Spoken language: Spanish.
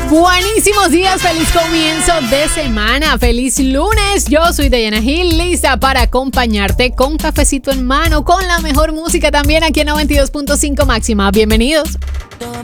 Buenísimos días, feliz comienzo de semana, feliz lunes. Yo soy Diana Gil, lista para acompañarte con cafecito en mano, con la mejor música también aquí en 92.5 máxima. Bienvenidos. Todo